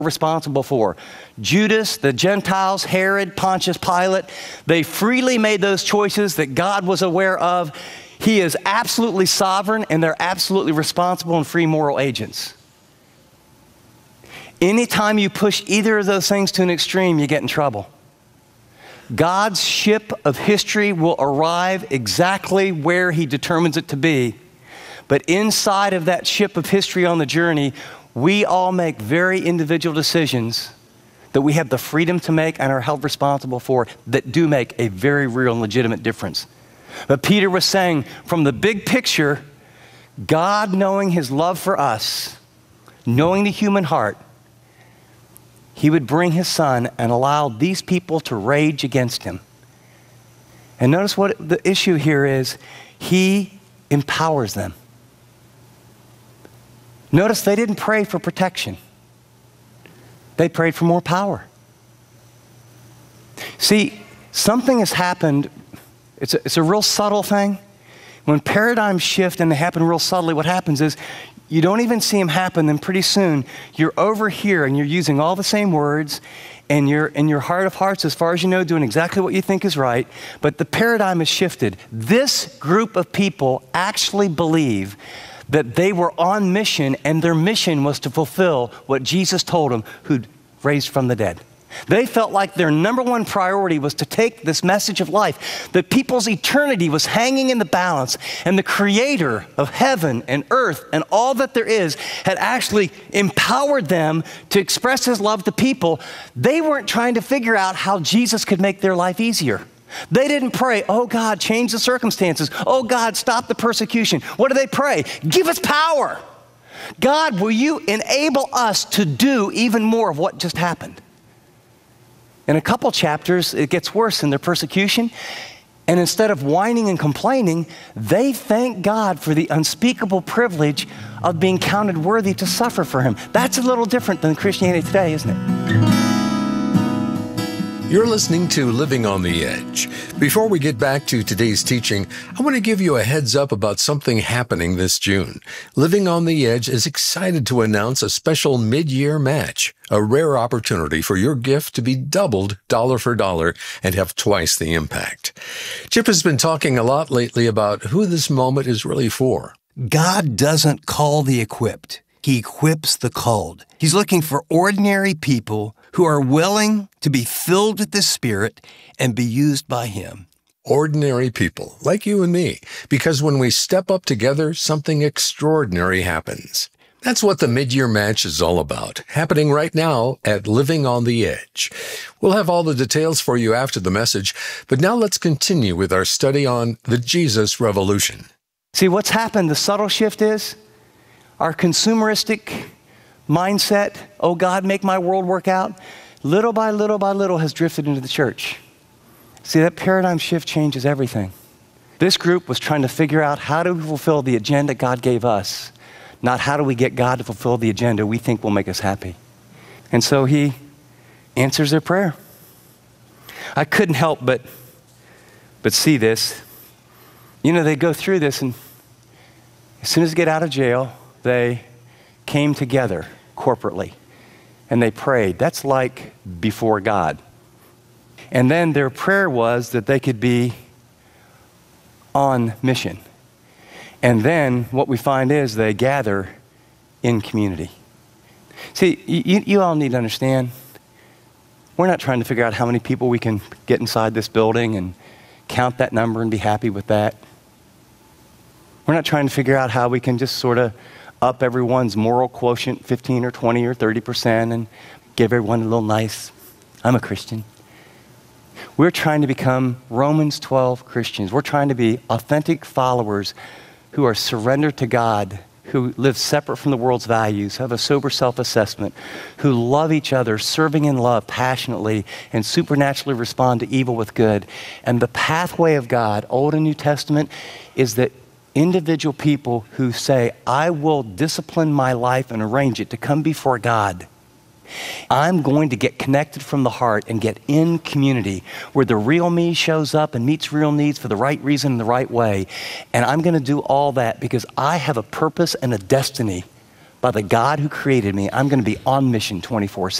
responsible for. Judas, the Gentiles, Herod, Pontius Pilate, they freely made those choices that God was aware of. He is absolutely sovereign, and they're absolutely responsible and free moral agents. Anytime you push either of those things to an extreme, you get in trouble. God's ship of history will arrive exactly where he determines it to be. But inside of that ship of history on the journey, we all make very individual decisions that we have the freedom to make and are held responsible for that do make a very real and legitimate difference. But Peter was saying, from the big picture, God, knowing his love for us, knowing the human heart, he would bring his son and allow these people to rage against him. And notice what the issue here is. He empowers them. Notice they didn't pray for protection. They prayed for more power. See, something has happened. It's a real subtle thing. When paradigms shift and they happen real subtly, what happens is you don't even see them happen, then pretty soon you're over here and you're using all the same words, and you're in your heart of hearts, as far as you know, doing exactly what you think is right, but the paradigm has shifted. This group of people actually believe that they were on mission, and their mission was to fulfill what Jesus told them, who'd raised from the dead. They felt like their number one priority was to take this message of life, that people's eternity was hanging in the balance, and the creator of heaven and earth and all that there is had actually empowered them to express his love to people. They weren't trying to figure out how Jesus could make their life easier. They didn't pray, oh God, change the circumstances. Oh God, stop the persecution. What do they pray? Give us power. God, will you enable us to do even more of what just happened? In a couple chapters, it gets worse in their persecution. And instead of whining and complaining, they thank God for the unspeakable privilege of being counted worthy to suffer for him. That's a little different than Christianity today, isn't it? You're listening to Living on the Edge. Before we get back to today's teaching, I want to give you a heads up about something happening this June. Living on the Edge is excited to announce a special mid-year match, a rare opportunity for your gift to be doubled dollar for dollar and have twice the impact. Chip has been talking a lot lately about who this moment is really for. God doesn't call the equipped. He equips the called. He's looking for ordinary people who are willing to be filled with the Spirit and be used by him. Ordinary people, like you and me, because when we step up together, something extraordinary happens. That's what the mid-year match is all about, happening right now at Living on the Edge. We'll have all the details for you after the message, but now let's continue with our study on the Jesus Revolution. See, what's happened, the subtle shift is our consumeristic mindset, oh God, make my world work out, little by little by little has drifted into the church. See, that paradigm shift changes everything. This group was trying to figure out how do we fulfill the agenda God gave us, not how do we get God to fulfill the agenda we think will make us happy. And so he answers their prayer. I couldn't help but see this. You know, they go through this, and as soon as they get out of jail, they came together corporately and they prayed. That's like before God. And then their prayer was that they could be on mission. And then what we find is they gather in community. See, you all need to understand, we're not trying to figure out how many people we can get inside this building and count that number and be happy with that. We're not trying to figure out how we can just sort of up everyone's moral quotient 15 or 20 or 30% and give everyone a little nice, I'm a Christian. We're trying to become Romans 12 Christians. We're trying to be authentic followers who are surrendered to God, who live separate from the world's values, have a sober self-assessment, who love each other, serving in love passionately, and supernaturally respond to evil with good. And the pathway of God, Old and New Testament, is that individual people who say, I will discipline my life and arrange it to come before God. I'm going to get connected from the heart and get in community where the real me shows up and meets real needs for the right reason in the right way. And I'm going to do all that because I have a purpose and a destiny by the God who created me, I'm going to be on mission 24/7.